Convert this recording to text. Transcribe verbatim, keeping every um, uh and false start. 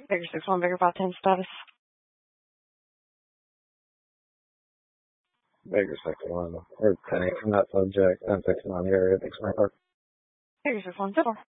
Baker six one, Baker five ten status. Baker six one, or ten eight from that subject, ten six nine area, thanks for my car. Baker six one, zero.